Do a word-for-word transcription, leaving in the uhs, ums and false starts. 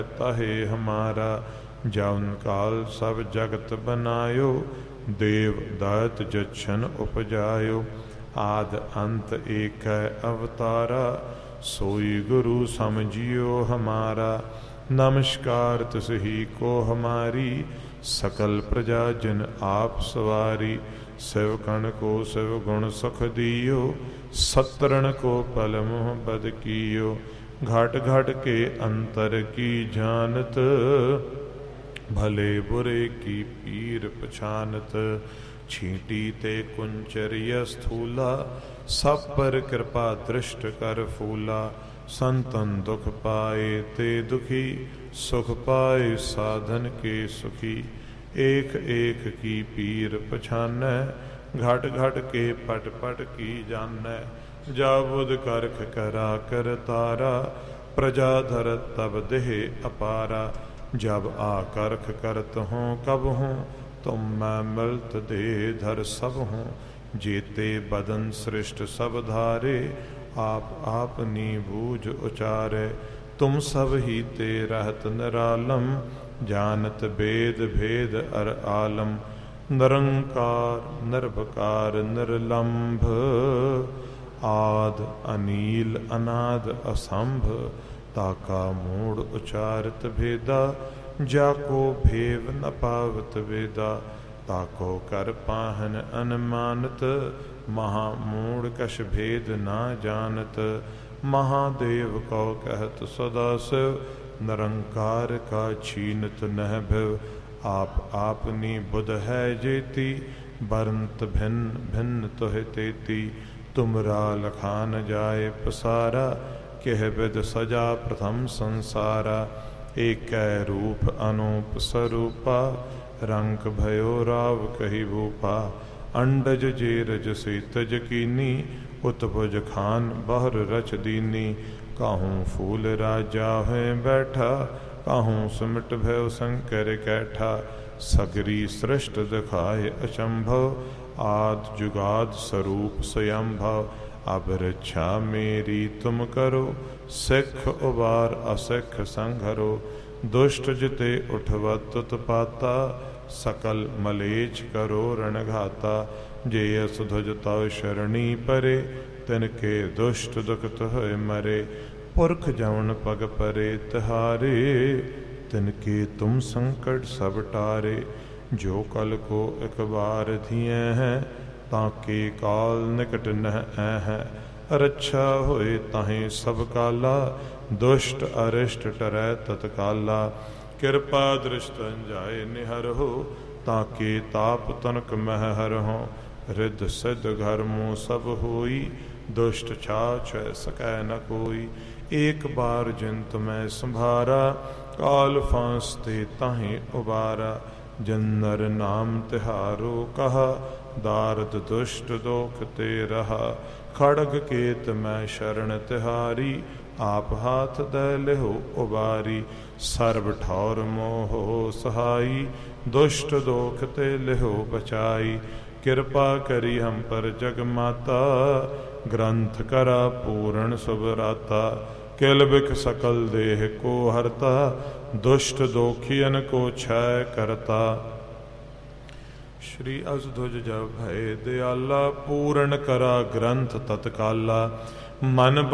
ताहे हमारा। जौन काल सब जगत बनायो, देव दात जच्छन उपजायो। आद अंत एक है अवतारा, सोई गुरु समझियो हमारा। नमस्कार तिस ही को हमारी, सकल प्रजा जिन आप सवारी। शिवकण को शिव गुण सुख दियो, सतरण को पल मोह बद कियो। घट घट के अंतर की जानत, भले बुरे की पीर पछानत। छींटी ते कुंचरिय स्थूला, सब पर कृपा दृष्ट कर फूला। संतन दुख पाए ते दुखी, सुख पाए साधन के सुखी। एक एक की पीर पछानै, घट घट के पट पट की जानै। जा बुध करख करा कर तारा, प्रजा धरत तब देह अपारा। जब आकर्ख करत हों कब हों, तुम मैं मिलत दे धर सब हों। जेते बदन सृष्ट सब धारे, आप आपनी बूझ उचारे। तुम सब ही ते रहत निरालम, जानत वेद भेद अर आलम। निरंकार निर्भकार निर्लंभ, आद अनील अनाद असंभ। ताका मूढ़ उचारत भेदा, जाको भेव न पावत वेदा। ताको कर पाहन अनुमानत, महामूढ़ कश भेद ना जानत। महादेव को कहत सदा शिव, निरंकार का छीनत नह भिव। आप आपनी बुध है जेती, बरंत भिन्न भिन्न तुह तेती। तुमरा लखान जाए पसारा, कह विद सजा प्रथम संसारा। एक रूप अनूप स्वरूपा, रंक भयो राव कही भूपा। अंडज जेरज से तज कीनी, उत्भुज खान बहर रच दीनी। काहूँ फूल राजा है बैठा, काहूँ सुमिट भयो शंकर कैठा। सगरी सृष्ट दिखाए अचंभव, आद जुगाद स्वरूप स्वयंभव। अब रक्षा मेरी तुम करो, सिख उबार असिख संघरो। दुष्ट जिते उठवत उत्पाता, सकल मलेच्छ करो रणघाता। जे असुध्वज तव शरणी परे, तिनके दुष्ट दुख तुह मरे। पुरख जवन पग परे तिहारे, तिनके तुम संकट सब टारे। जो कल को एक बार धिए हैं, ताके काल निकट नह है। रक्षा होए ताहे सब काला, दुष्ट अरिष्ट टरै तत्काला। कृपा दृष्ट जाए निहर हो, ताके ताप तनक मह हर हो। रिद्ध सिद्ध घर मुँह सब होई, दुष्ट छाछ सकै न कोई। एक बार जिन तुम्हें संभारा, काल फांसते ताहे उबारा। जन्नर नाम तिहारो कहा, दारद दुष्ट दोख ते रहा। खड़ग केत मैं शरण तिहारी, आप हाथ दे लेहो उबारी। सर्व ठौर मोह सहाई, दुष्ट दोख ते लेहो बचाई। कृपा करी हम पर जग माता, ग्रंथ करा पूर्ण सुभराता। किल बिख सकल देह को हरता, दुष्ट दोखियन को क्षय करता। श्री असध्वज जब भय दयाला, पूर्ण करा ग्रंथ तत्काला। मन